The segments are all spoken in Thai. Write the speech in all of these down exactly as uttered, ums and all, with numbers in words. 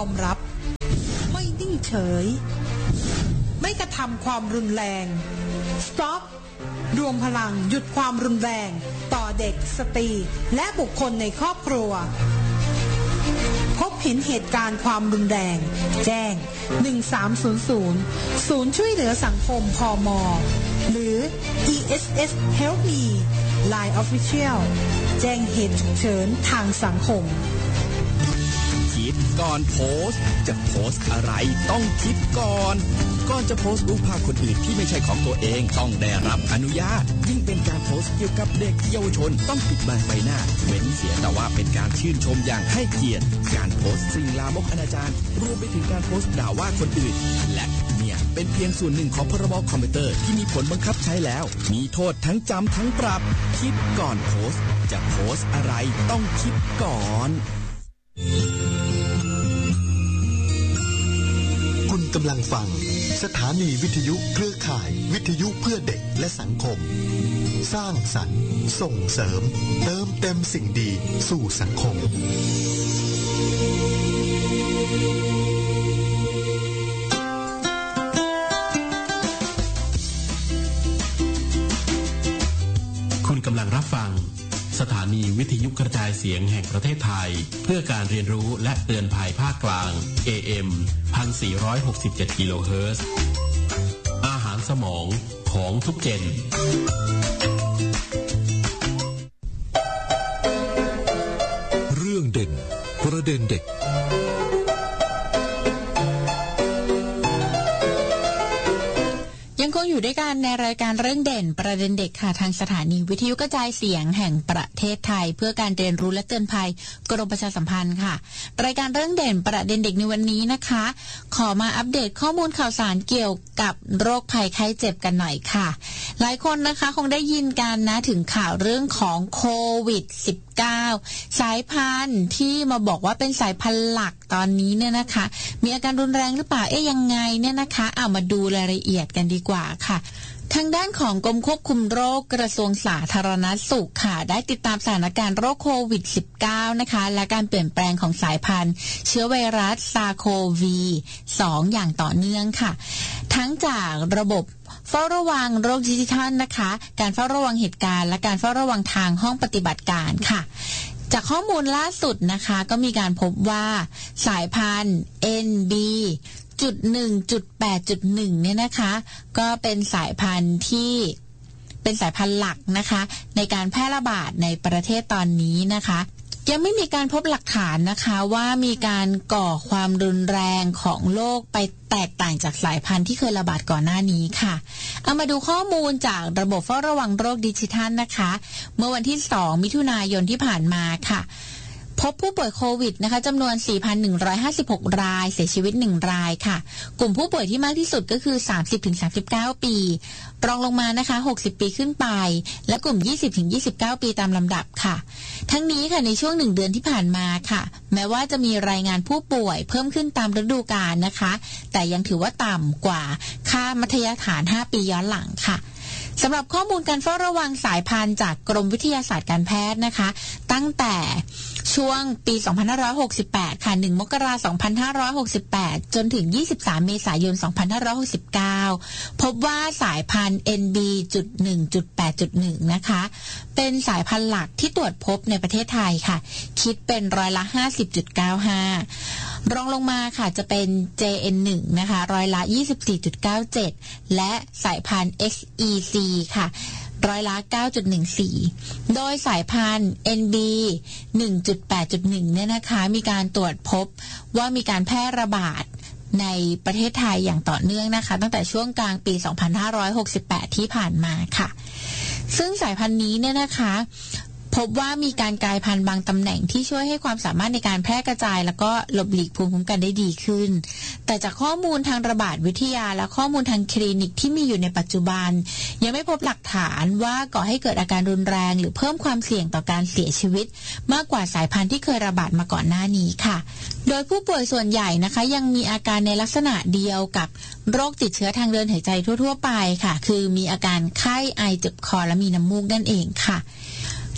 อมรับไม่นิ่งเฉยไม่กระทำความรุนแรง Stop รวมพลังหยุดความรุนแรงต่อเด็กสตรีและบุคคลในครอบครัวพบเห็นเหตุการณ์ความรุนแรงแจ้งหนึ่งสามศูนย์ศูนย์ศูนย์ช่วยเหลือสังคมพม.หรือ อี เอส เอส Help Me Line Official แจ้งเหตุฉุกเฉินทางสังคมคิดก่อนโพสต์จะโพสต์อะไรต้องคิดก่อนก่อนจะโพสต์รูปภาพคนอื่นที่ไม่ใช่ของตัวเองต้องได้รับอนุญาตยิ่งเป็นการโพสต์เกี่ยวกับเด็กเยาวชนต้องปิดบังใบหน้าเว้นเสียแต่ว่าเป็นการชื่นชมอย่างให้เกียรติการโพสต์สิ่งลามกอนาจารรวมไปถึงการโพสต์ด่าว่าคนอื่นและเนี่ยเป็นเพียงส่วนหนึ่งของพรบคอมพิวเตอร์ที่มีผลบังคับใช้แล้วมีโทษทั้งจำทั้งปรับคิดก่อนโพสต์จะโพสต์อะไรต้องคิดก่อนคุณกำลังฟังสถานีวิทยุเครือข่ายวิทยุเพื่อเด็กและสังคมสร้างสรรค์ส่งเสริมเติมเต็มสิ่งดีสู่สังคมคุณกำลังรับฟังสถานีวิทยุกระจายเสียงแห่งประเทศไทยเพื่อการเรียนรู้และเตือนภัยภาคกลาง เอ เอ็ม หนึ่งพันสี่ร้อยหกสิบเจ็ด กิโลเฮิรตซ์ อาหารสมองของทุกเจนเรื่องเด่นประเด็นเด็กยังคงอยู่ด้วยกันในรายการเรื่องเด่นประเด็นเด็กค่ะทางสถานีวิทยุกระจายเสียงแห่งประเทศไทยเพื่อการเรียนรู้และเตือนภัยกรมประชาสัมพันธ์ค่ะรายการเรื่องเด่นประเด็นเด็กในวันนี้นะคะขอมาอัปเดตข้อมูลข่าวสารเกี่ยวกับโรคภัยไข้เจ็บกันหน่อยค่ะหลายคนนะคะคงได้ยินกันนะถึงข่าวเรื่องของโควิด สิบเก้า สายพันธุ์ที่มาบอกว่าเป็นสายพันธุ์หลักตอนนี้เนี่ยนะคะมีอาการรุนแรงหรือเปล่าเอ๊ยยังไงเนี่ยนะคะเอามาดูรายละเอียดกันดีกว่าค่ะทางด้านของกรมควบคุมโรคกระทรวงสาธารณสุขค่ะได้ติดตามสถานการณ์โรคโควิด สิบเก้า นะคะและการเปลี่ยนแปลงของสายพันธุ์เชื้อไวรัสซาร์โควี สอง อย่างต่อเนื่องค่ะทั้งจากระบบเฝ้าระวังโรคดิจิทัลนะคะการเฝ้าระวังเหตุการณ์และการเฝ้าระวังทางห้องปฏิบัติการค่ะจากข้อมูลล่าสุดนะคะก็มีการพบว่าสายพันธุ์ เอ็น บี จุด หนึ่ง จุด แปด จุด หนึ่ง เนี่ยนะคะก็เป็นสายพันธุ์ที่เป็นสายพันธุ์หลักนะคะในการแพร่ระบาดในประเทศตอนนี้นะคะยังไม่มีการพบหลักฐานนะคะว่ามีการก่อความรุนแรงของโรคไปแตกต่างจากสายพันธุ์ที่เคยระบาดก่อนหน้านี้ค่ะเอามาดูข้อมูลจากระบบเฝ้าระวังโรคดิจิทัลนะคะเมื่อวันที่สองมิถุนายนที่ผ่านมาค่ะพบผู้ป่วยโควิดนะคะจำนวน สี่พันหนึ่งร้อยห้าสิบหก รายเสียชีวิตหนึ่งรายค่ะกลุ่มผู้ป่วยที่มากที่สุดก็คือ สามสิบถึงสามสิบเก้า ปีรองลงมานะคะหกสิบปีขึ้นไปและกลุ่ม ยี่สิบถึงยี่สิบเก้า ปีตามลำดับค่ะทั้งนี้ค่ะในช่วงหนึ่งเดือนที่ผ่านมาค่ะแม้ว่าจะมีรายงานผู้ป่วยเพิ่มขึ้นตามฤดูกาลนะคะแต่ยังถือว่าต่ำกว่าค่ามัธยฐานห้าปีย้อนหลังค่ะสำหรับข้อมูลการเฝ้าระวังสายพันธุ์จากกรมวิทยาศาสตร์การแพทย์นะคะตั้งแต่ช่วงปีสองพันห้าร้อยหกสิบแปดค่ะหนึ่งมกราคมสองพันห้าร้อยหกสิบแปดจนถึงยี่สิบสามเมษายนสองพันห้าร้อยหกสิบเก้าพบว่าสายพันธุ์ เอ็น บี จุด หนึ่ง จุด แปด จุด หนึ่ง นะคะเป็นสายพันธุ์หลักที่ตรวจพบในประเทศไทยค่ะคิดเป็นร้อยละ ห้าสิบจุดเก้าห้า รองลงมาค่ะจะเป็น เจ เอ็น หนึ่ง นะคะร้อยละ ยี่สิบสี่จุดเก้าเจ็ด และสายพันธุ์ เอ็กซ์ อี ซี ค่ะร้อยละ เก้าจุดหนึ่งสี่ โดยสายพันธุ์ เอ็น บี หนึ่งจุดแปด จุด หนึ่ง เนี่ยนะคะมีการตรวจพบว่ามีการแพร่ระบาดในประเทศไทยอย่างต่อเนื่องนะคะตั้งแต่ช่วงกลางปีสองพันห้าร้อยหกสิบแปดที่ผ่านมาค่ะซึ่งสายพันธุ์นี้เนี่ยนะคะพบว่ามีการกลายพันธุ์บางตำแหน่งที่ช่วยให้ความสามารถในการแพร่กระจายแล้วก็หลบหลีกภูมิคุ้มกันได้ดีขึ้นแต่จากข้อมูลทางระบาดวิทยาและข้อมูลทางคลินิกที่มีอยู่ในปัจจุบันยังไม่พบหลักฐานว่าก่อให้เกิดอาการรุนแรงหรือเพิ่มความเสี่ยงต่อการเสียชีวิตมากกว่าสายพันธุ์ที่เคยระบาดมาก่อนหน้านี้ค่ะโดยผู้ป่วยส่วนใหญ่นะคะยังมีอาการในลักษณะเดียวกับโรคติดเชื้อทางเดินหายใจทั่วๆไปค่ะคือมีอาการไข้ไอเจ็บคอและมีน้ำมูกนั่นเองค่ะ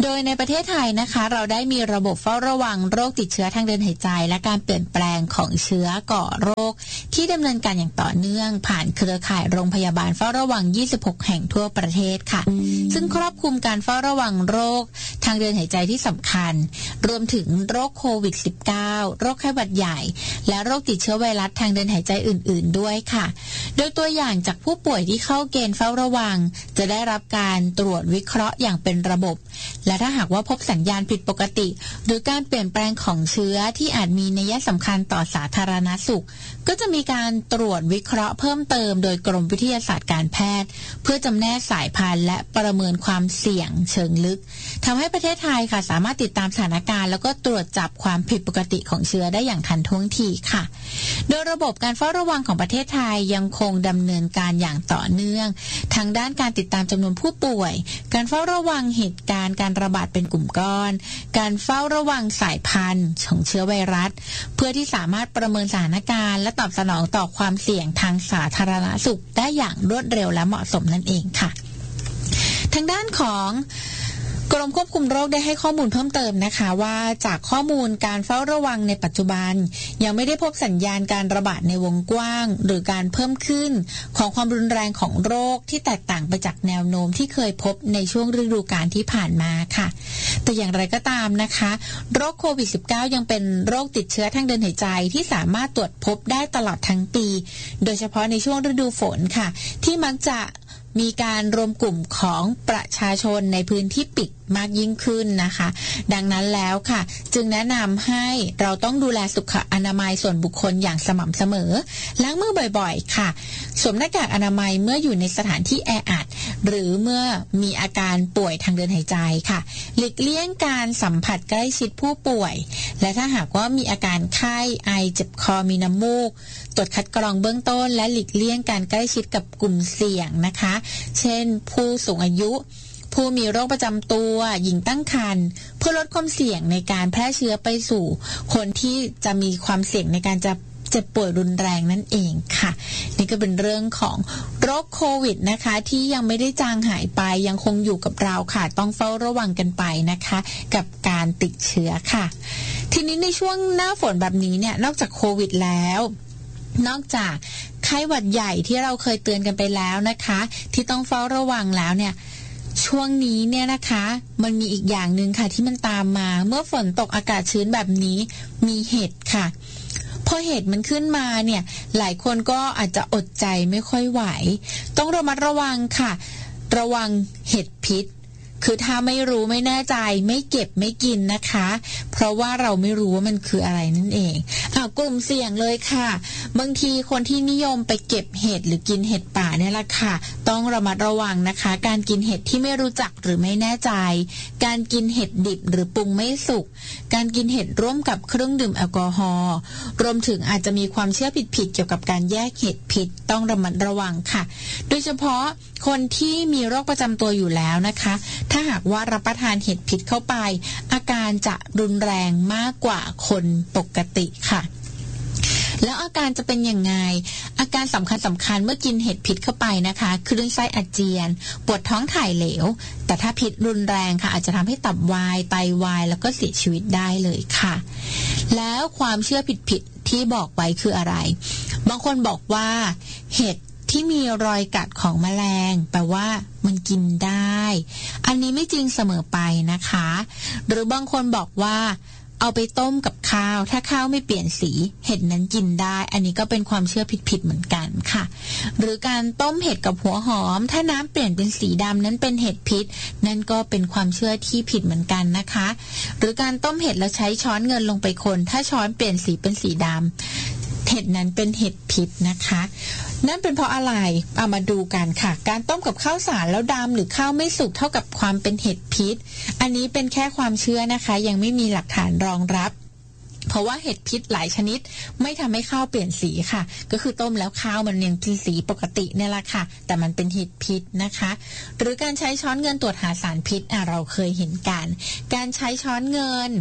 โดยในประเทศไทยนะคะเราได้มีระบบเฝ้าระวังโรคติดเชื้อทางเดินหายใจและการเปลี่ยนแปลงของเชื้อก่อโรคที่ดำเนินการอย่างต่อเนื่องผ่านเครือข่ายโรงพยาบาลเฝ้าระวังยี่สิบหกแห่งทั่วประเทศค่ะซึ่งครอบคลุมการเฝ้าระวังโรคทางเดินหายใจที่สำคัญรวมถึงโรคโควิด สิบเก้า โรคไข้หวัดใหญ่และโรคติดเชื้อไวรัสทางเดินหายใจอื่นๆด้วยค่ะโดยตัวอย่างจากผู้ป่วยที่เข้าเกณฑ์เฝ้าระวังจะได้รับการตรวจวิเคราะห์อย่างเป็นระบบและถ้าหากว่าพบสัญญาณผิดปกติหรือการเปลี่ยนแปลงของเชื้อที่อาจมีนัยสำคัญต่อสาธารณสุขก็จะมีการตรวจวิเคราะห์เพิ่มเติมโดยกรมวิทยาศาสตร์การแพทย์เพื่อจำแนกสายพันธุ์และประเมินความเสี่ยงเชิงลึกทำให้ประเทศไทยค่ะสามารถติดตามสถานการณ์แล้วก็ตรวจจับความผิดปกติของเชื้อได้อย่างทันท่วงทีค่ะโดยระบบการเฝ้าระวังของประเทศไทยยังคงดำเนินการอย่างต่อเนื่องทางด้านการติดตามจำนวนผู้ป่วยการเฝ้าระวังเหตุการณ์การระบาดเป็นกลุ่มก้อนการเฝ้าระวังสายพันธุ์ของเชื้อไวรัสเพื่อที่สามารถประเมินสถานการณ์และตอบสนองต่อความเสี่ยงทางสาธารณสุขได้อย่างรวดเร็วและเหมาะสมนั่นเองค่ะทางด้านของกรมควบคุมโรคได้ให้ข้อมูลเพิ่มเติมนะคะว่าจากข้อมูลการเฝ้าระวังในปัจจุบันยังไม่ได้พบสัญญาณการระบาดในวงกว้างหรือการเพิ่มขึ้นของความรุนแรงของโรคที่แตกต่างไปจากแนวโน้มที่เคยพบในช่วงฤดูกาลที่ผ่านมาค่ะแต่อย่างไรก็ตามนะคะโรคโควิด สิบเก้า ยังเป็นโรคติดเชื้อทางเดินหายใจที่สามารถตรวจพบได้ตลอดทั้งปีโดยเฉพาะในช่วงฤดูฝนค่ะที่มักจะมีการรวมกลุ่มของประชาชนในพื้นที่ปิดมากยิ่งขึ้นนะคะดังนั้นแล้วค่ะจึงแนะนำให้เราต้องดูแลสุขอนามัยส่วนบุคคลอย่างสม่ำเสมอล้างมือบ่อยๆค่ะสวมหน้ากากอนามัยเมื่ออยู่ในสถานที่แออัดหรือเมื่อมีอาการป่วยทางเดินหายใจค่ะหลีกเลี่ยงการสัมผัสใกล้ชิดผู้ป่วยและถ้าหากว่ามีอาการไข้ไอเจ็บคอมีน้ำมูกตรวจคัดกรองเบื้องต้นและหลีกเลี่ยงการใกล้ชิดกับกลุ่มเสี่ยงนะคะเช่นผู้สูงอายุผู้มีโรคประจำตัวหญิงตั้งครรภ์เพื่อลดความเสี่ยงในการแพร่เชื้อไปสู่คนที่จะมีความเสี่ยงในการจะเจ็บป่วยรุนแรงนั่นเองค่ะนี่ก็เป็นเรื่องของโรคโควิดนะคะที่ยังไม่ได้จางหายไปยังคงอยู่กับเราค่ะต้องเฝ้าระวังกันไปนะคะกับการติดเชื้อค่ะทีนี้ในช่วงหน้าฝนแบบนี้เนี่ยนอกจากโควิดแล้วนอกจากไข้หวัดใหญ่ที่เราเคยเตือนกันไปแล้วนะคะที่ต้องเฝ้าระวังแล้วเนี่ยช่วงนี้เนี่ยนะคะมันมีอีกอย่างนึงค่ะที่มันตามมาเมื่อฝนตกอากาศชื้นแบบนี้มีเห็ดค่ะพอเห็ดมันขึ้นมาเนี่ยหลายคนก็อาจจะอดใจไม่ค่อยไหวต้องระมัดระวังค่ะระวังเห็ดพิษคือถ้าไม่รู้ไม่แน่ใจไม่เก็บไม่กินนะคะเพราะว่าเราไม่รู้ว่ามันคืออะไรนั่นเองอ่ะกลุ่มเสี่ยงเลยค่ะบางทีคนที่นิยมไปเก็บเห็ดหรือกินเห็ดป่าเนี่ยแหละค่ะต้องระมัดระวังนะคะการกินเห็ดที่ไม่รู้จักหรือไม่แน่ใจการกินเห็ดดิบหรือปรุงไม่สุกการกินเห็ดร่วมกับเครื่องดื่มแอลกอฮอล์รวมถึงอาจจะมีความเชื่อผิดๆเกี่ยวกับการแยกเห็ดพิษต้องระมัดระวังค่ะโดยเฉพาะคนที่มีโรคประจำตัวอยู่แล้วนะคะถ้าหากว่ารับประทานเห็ดพิษเข้าไปอาการจะรุนแรงมากกว่าคนปกติค่ะแล้วอาการจะเป็นยังไงอาการสำคัญสำคัญเมื่อกินเห็ดพิษเข้าไปนะคะคลื่นไส้อาเจียนปวดท้องถ่ายเหลวแต่ถ้าพิษรุนแรงค่ะอาจจะทำให้ตับวายไตวายแล้วก็เสียชีวิตได้เลยค่ะแล้วความเชื่อผิดๆที่บอกไว้คืออะไรบางคนบอกว่าเห็ดที่มีรอยกัดของแมลงแปลว่ามันกินได้อันนี้ไม่จริงเสมอไปนะคะหรือบางคนบอกว่าเอาไปต้มกับข้าวถ้าข้าวไม่เปลี่ยนสีเห็ดนั้นกินได้อันนี้ก็เป็นความเชื่อผิดๆเหมือนกันค่ะหรือการต้มเห็ดกับหัวหอมถ้าน้ำเปลี่ยนเป็นสีดำนั้นเป็นเห็ดพิษนั่นก็เป็นความเชื่อที่ผิดเหมือนกันนะคะหรือการต้มเห็ดแล้วใช้ช้อนเงินลงไปคนถ้าช้อนเปลี่ยนสีเป็นสีดำเห็ดนั้นเป็นเห็ดพิษนะคะนั่นเป็นเพราะอะไรเอามาดูกันค่ะการต้มกับข้าวสารแล้วดำหรือข้าวไม่สุกเท่ากับความเป็นเห็ดพิษอันนี้เป็นแค่ความเชื่อนะคะยังไม่มีหลักฐานรองรับเพราะว่าเห็ดพิษหลายชนิดไม่ทำให้ข้าวเปลี่ยนสีค่ะก็คือต้มแล้วข้าวมันยังเป็นสีปกติเนี่ยแหละค่ะแต่มันเป็นเห็ดพิษนะคะหรือการใช้ช้อนเงินตรวจหาสารพิษอ่ะเราเคยเห็นกันการใช้ช้อนเงิน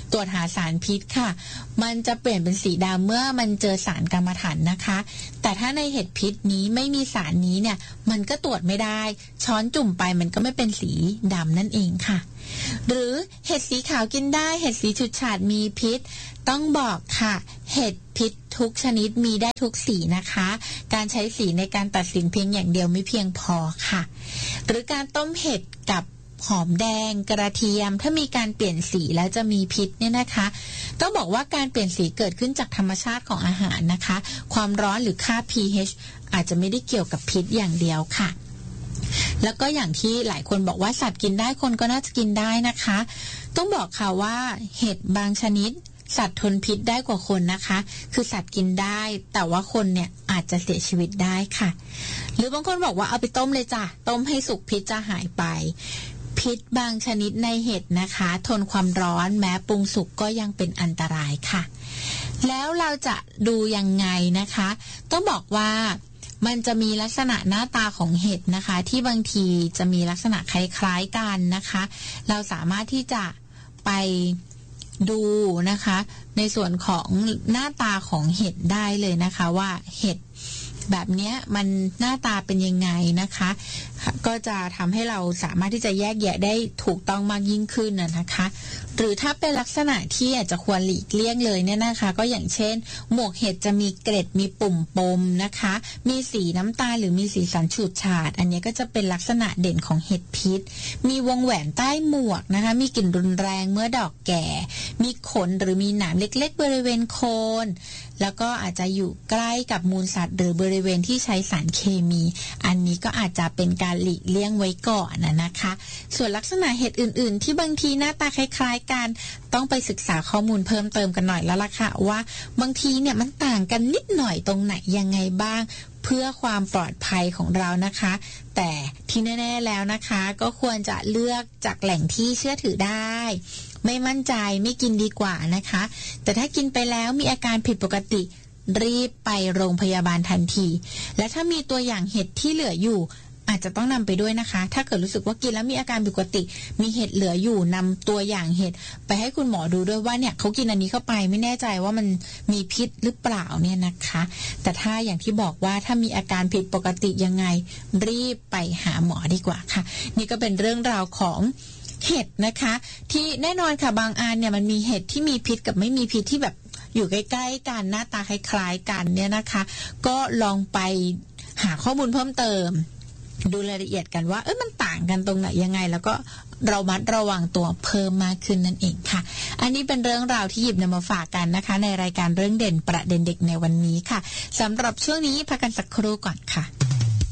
ตรวจหาสารพิษค่ะมันจะเปลี่ยนเป็นสีดำเมื่อมันเจอสารกรรมฐานนะคะแต่ถ้าในเห็ดพิษนี้ไม่มีสารนี้เนี่ยมันก็ตรวจไม่ได้ช้อนจุ่มไปมันก็ไม่เป็นสีดำนั่นเองค่ะหรือเห็ดสีขาวกินได้เห็ดสีฉูดฉาดมีพิษต้องบอกค่ะเห็ดพิษทุกชนิดมีได้ทุกสีนะคะการใช้สีในการตัดสินเพียงอย่างเดียวไม่เพียงพอค่ะหรือการต้มเห็ดกับหอมแดงกระเทียมถ้ามีการเปลี่ยนสีแล้วจะมีพิษเนี่ยนะคะต้องบอกว่าการเปลี่ยนสีเกิดขึ้นจากธรรมชาติของอาหารนะคะความร้อนหรือค่า pH อาจจะไม่ได้เกี่ยวกับพิษอย่างเดียวค่ะแล้วก็อย่างที่หลายคนบอกว่าสัตว์กินได้คนก็น่าจะกินได้นะคะต้องบอกค่ะว่าเห็ดบางชนิดสัตว์ทนพิษได้กว่าคนนะคะคือสัตว์กินได้แต่ว่าคนเนี่ยอาจจะเสียชีวิตได้ค่ะหรือบางคนบอกว่าเอาไปต้มเลยจ้ะต้มให้สุกพิษจะหายไปพิษบางชนิดในเห็ดนะคะทนความร้อนแม้ปรุงสุกก็ยังเป็นอันตรายค่ะแล้วเราจะดูยังไงนะคะต้องบอกว่ามันจะมีลักษณะหน้าตาของเห็ดนะคะที่บางทีจะมีลักษณะคล้ายๆกันนะคะเราสามารถที่จะไปดูนะคะในส่วนของหน้าตาของเห็ดได้เลยนะคะว่าเห็ดแบบนี้มันหน้าตาเป็นยังไงนะคะก็จะทำให้เราสามารถที่จะแยกแยะได้ถูกต้องมากยิ่งขึ้นนะคะหรือถ้าเป็นลักษณะที่อาจจะควรหลีกเลี่ยงเลยเนี่ยนะคะก็อย่างเช่นหมวกเห็ดจะมีเกล็ดมีปุ่มปมนะคะมีสีน้ำตาลหรือมีสีสันฉูดฉาดอันนี้ก็จะเป็นลักษณะเด่นของเห็ดพิษมีวงแหวนใต้หมวกนะคะมีกลิ่นรุนแรงเมื่อดอกแก่มีขนหรือมีหนามเล็กๆบริเวณโคนแล้วก็อาจจะอยู่ใกล้กับมูลสัตว์หรือบริเวณที่ใช้สารเคมีอันนี้ก็อาจจะเป็นการหลีกเลี่ยงไว้ก่อนนะนะคะส่วนลักษณะเห็ดอื่นๆที่บางทีหน้าตาคล้ายๆกันต้องไปศึกษาข้อมูลเพิ่มเติมกันหน่อยแล้วล่ะค่ะว่าบางทีเนี่ยมันต่างกันนิดหน่อยตรงไหนยังไงบ้างเพื่อความปลอดภัยของเรานะคะแต่ที่แน่ๆแล้วนะคะก็ควรจะเลือกจากแหล่งที่เชื่อถือได้ไม่มั่นใจไม่กินดีกว่านะคะแต่ถ้ากินไปแล้วมีอาการผิดปกติรีบไปโรงพยาบาลทันทีและถ้ามีตัวอย่างเห็ดที่เหลืออยู่อาจจะต้องนำไปด้วยนะคะถ้าเกิดรู้สึกว่ากินแล้วมีอาการผิดปกติมีเห็ดเหลืออยู่นำตัวอย่างเห็ดไปให้คุณหมอดูด้วยว่าเนี่ยเขากินอันนี้เข้าไปไม่แน่ใจว่ามันมีพิษหรือเปล่าเนี่ยนะคะแต่ถ้าอย่างที่บอกว่าถ้ามีอาการผิดปกติยังไงรีบไปหาหมอดีกว่าค่ะนี่ก็เป็นเรื่องราวของเห็ดนะคะที่แน่นอนค่ะบางอันเนี่ยมันมีเห็ดที่มีพิษกับไม่มีพิษที่แบบอยู่ใกล้ๆกันหน้าตาคล้ายๆกันเนี่ยนะคะก็ลองไปหาข้อมูลเพิ่มเติมดูรายละเอียดกันว่าเอ้ยมันต่างกันตรงไหนยังไงแล้วก็เรามัดระวังตัวเพิ่มมากขึ้นนั่นเองค่ะอันนี้เป็นเรื่องราวที่หยิบนำมาฝากกันนะคะในรายการเรื่องเด่นประเด็นเด็กในวันนี้ค่ะสำหรับช่วงนี้พักกันสักครู่ก่อนค่ะ